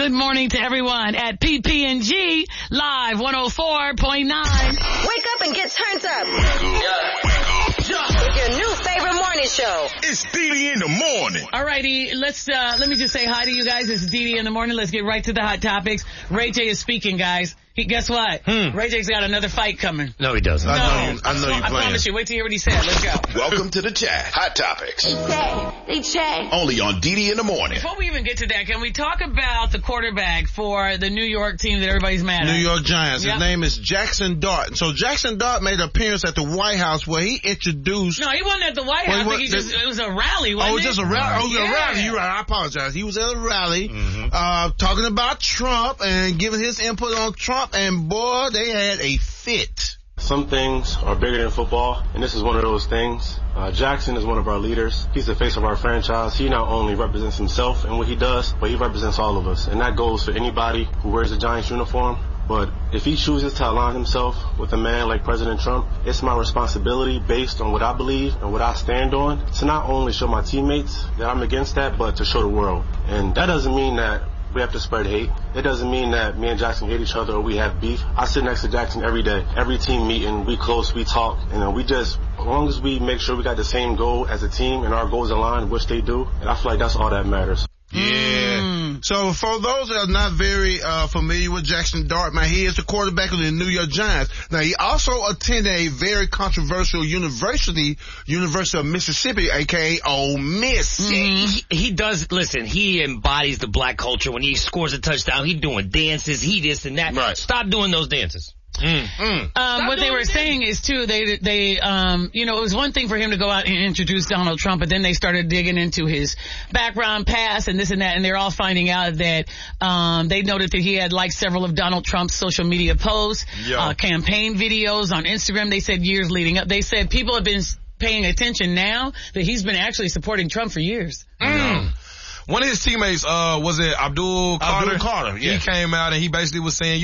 Good morning to everyone at PPNG Live 104.9. Wake up and get turned up. With your new favorite morning show. It's DD in the morning. All righty, let me just say hi to you guys. It's DD in the morning. Let's get right to the hot topics. Ray J is speaking, guys. Guess what? Ray J's got another fight coming. No, he doesn't. I know you I playing. promise you. Wait till you hear what he said. Let's go. Welcome to the chat. Hot topics. They check. Only on DD in the morning. Before we even get to that, can we talk about the quarterback for the New York team that everybody's mad at? New York Giants. Yep. His name is Jackson Dart. So Jackson Dart made an appearance at the White House where he introduced... No, he wasn't at the White House. I think it was a rally, wasn't it? Oh, it was just a rally. Oh, Yeah. a rally. You're right. I apologize. He was at a rally talking about Trump and giving his input on Trump, and boy, they had a fit. Some things are bigger than football, and this is one of those things. Jackson is one of our leaders. He's the face of our franchise. He not only represents himself and what he does, but he represents all of us. And that goes for anybody who wears a Giants uniform. But if he chooses to align himself with a man like President Trump, it's my responsibility, based on what I believe and what I stand on, to not only show my teammates that I'm against that, but to show the world. And that doesn't mean that we have to spread hate. It doesn't mean that me and Jackson hate each other or we have beef. I sit next to Jackson every day. Every team meeting, we close, we talk. We just, as long as we make sure we got the same goal as a team and our goals align, which they do, and I feel like that's all that matters. Yeah. So for those that are not very familiar with Jackson Dart, man, he is the quarterback of the New York Giants. Now, he also attended a very controversial University of Mississippi, a.k.a. Ole Miss. He does, listen, he embodies the black culture. When he scores a touchdown, he doing dances, he this and that. Right. Stop doing those dances. What they were saying is too, it was one thing for him to go out and introduce Donald Trump, but then they started digging into his background, past, and this and that, and they're all finding out that they noted that he had liked several of Donald Trump's social media posts, campaign videos on Instagram. They said years leading up. They said people have been paying attention now that he's been actually supporting Trump for years. One of his teammates, was it Abdul Carter? Abdul Carter, yeah. He came out and he basically was saying,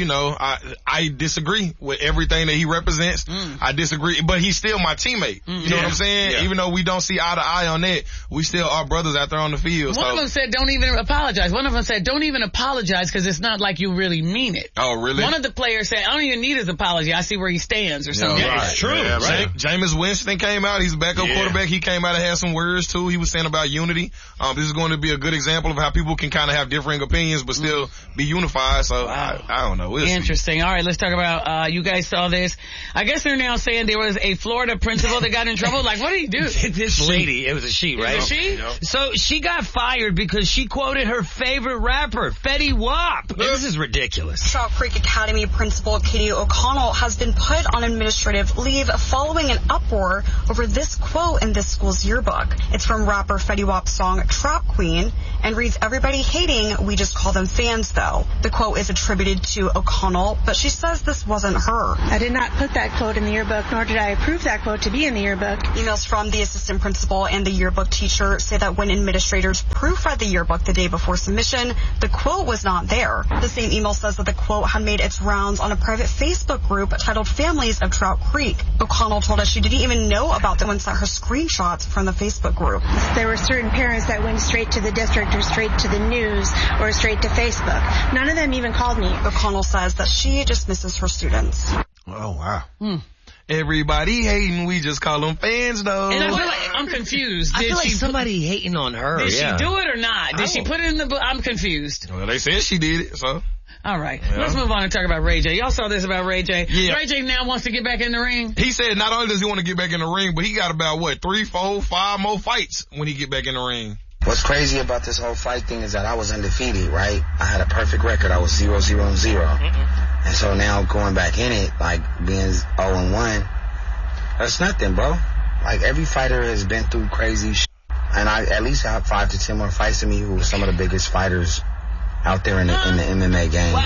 I disagree with everything that he represents. I disagree, but he's still my teammate. You know what I'm saying? Yeah. Even though we don't see eye to eye on that, we still are brothers out there on the field. One of them said, don't even apologize. One of them said, don't even apologize because it's not like you really mean it. Oh, really? One of the players said, I don't even need his apology. I see where he stands or something. Yeah, It's true. Yeah, right. Jameis Winston came out. He's a backup quarterback. He came out and had some words too. He was saying about unity. This is going to be a good example of how people can kind of have differing opinions but still be unified. So I don't know. We'll Interesting. All right, let's talk about, you guys saw this. I guess they're now saying there was a Florida principal that got in trouble. Like, what did he do? This lady, it was a she, right? Is it she? So she got fired because she quoted her favorite rapper, Fetty Wap. This is ridiculous. Trout Creek Academy principal Katie O'Connell has been put on administrative leave following an uproar over this quote in this school's yearbook. It's from rapper Fetty Wap's song Trap Queen and reads, "Everybody hating, we just call them fans though." The quote is attributed to O'Connell, but she says this wasn't her. I did not put that quote in the yearbook, nor did I approve that quote to be in the yearbook. Emails from the assistant principal and the yearbook teacher say that when administrators proofread the yearbook the day before submission, the quote was not there. The same email says that the quote had made its rounds on a private Facebook group titled Families of Trout Creek. O'Connell told us she didn't even know about the one sent her screenshots from the Facebook group. There were certain parents that went straight to the district or straight to the news or straight to Facebook. None of them even called me. O'Connell says that she just misses her students. Oh, wow. Everybody hating, we just call them fans though. And I feel like I'm confused. I Did feel like she somebody hating on her. Did she do it or not? Did she put it in the book? I'm confused. Well, they said she did it, so. All right. Let's move on and talk about Ray J. Y'all saw this about Ray J. Yeah. Ray J now wants to get back in the ring. He said not only does he want to get back in the ring, but he got about, 3, 4, 5 more fights when he get back in the ring. What's crazy about this whole fight thing is that I was undefeated, right? I had a perfect record. I was 0-0-0. And so now going back in it, like being 0-1, that's nothing, bro. Like every fighter has been through crazy shit. And I at least have 5 to 10 more fights than me who are some of the biggest fighters out there in the MMA game.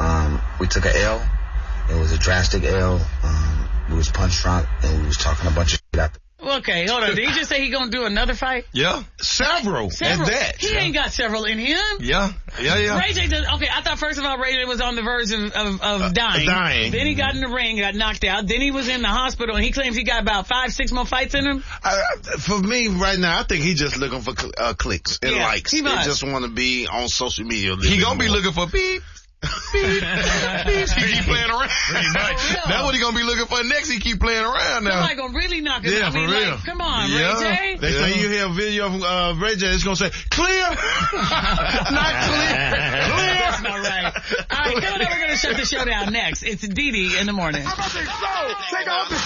We took a L. It was a drastic L. We was punch drunk and we was talking a bunch of shit out there. Okay, hold on. Did he just say he gonna do another fight? Yeah. Several. And that. He ain't got several in him. Yeah. Ray J does, okay, I thought first of all Ray J was on the verge of dying. Then he got in the ring, got knocked out. Then he was in the hospital, and he claims he got about 5-6 more fights in him. For me, right now, I think he's just looking for clicks and likes. He just want to be on social media. He gonna be looking for beep. Beep. He keep playing around. Pretty much. That's what he gonna be looking for next. He keep playing around now. Somebody gonna really knock him out. For real. Like, come on, Ray J. Next time you hear a video of Ray J, it's gonna say, clear. Not clear. Clear. That's not right. All right, coming up, we're gonna shut the show down next. It's Dee Dee in the morning.